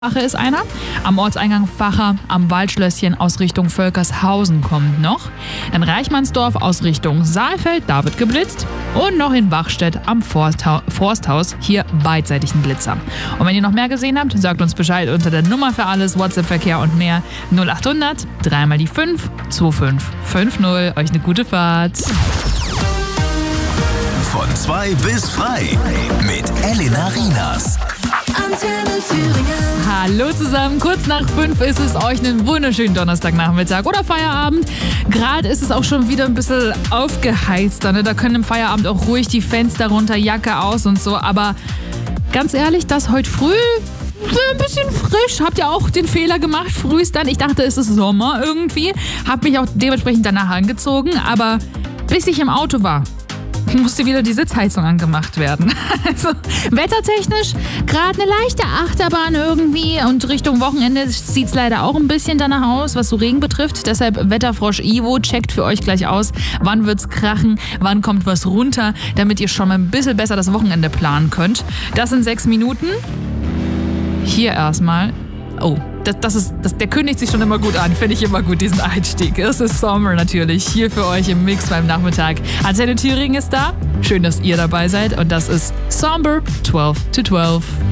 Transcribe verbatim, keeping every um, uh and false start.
Fache ist einer. Am Ortseingang Facher, am Waldschlösschen aus Richtung Völkershausen kommt noch. In Reichmannsdorf aus Richtung Saalfeld, da wird geblitzt. Und noch in Bachstedt am Forstha- Forsthaus, hier beidseitig ein Blitzer. Und wenn ihr noch mehr gesehen habt, sagt uns Bescheid unter der Nummer für alles, WhatsApp-Verkehr und mehr null achthundert, dreimal die fünf, zwei fünf fünf null. Euch eine gute Fahrt. Von zwei bis frei mit Elena Rienas. Hallo zusammen, kurz nach fünf ist es. Euch einen wunderschönen Donnerstagnachmittag oder Feierabend. Gerade ist es auch schon wieder ein bisschen aufgeheizter. Ne? Da können im Feierabend auch ruhig die Fenster runter, Jacke aus und so. Aber ganz ehrlich, das heute früh ein bisschen frisch. Habt ihr auch den Fehler gemacht, frühst dann? Ich dachte, es ist Sommer irgendwie. Hab mich auch dementsprechend danach angezogen. Aber bis ich im Auto war, musste wieder die Sitzheizung angemacht werden. Also wettertechnisch gerade eine leichte Achterbahn irgendwie und Richtung Wochenende sieht es leider auch ein bisschen danach aus, was so Regen betrifft. Deshalb Wetterfrosch Ivo checkt für euch gleich aus, wann wird's krachen, wann kommt was runter, damit ihr schon mal ein bisschen besser das Wochenende planen könnt. Das sind sechs Minuten. Hier erstmal. Oh, das, das ist, das, der kündigt sich schon immer gut an. Finde ich immer gut, diesen Einstieg. Es ist Sommer natürlich. Hier für euch im Mix beim Nachmittag. Antenne Thüringen ist da. Schön, dass ihr dabei seid. Und das ist Somber zwölf to zwölf.